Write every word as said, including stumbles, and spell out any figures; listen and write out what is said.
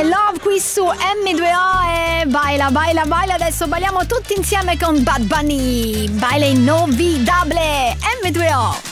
My Love qui su M due O e baila, baila, baila. Adesso balliamo tutti insieme con Bad Bunny. Baila inolvidable M due O.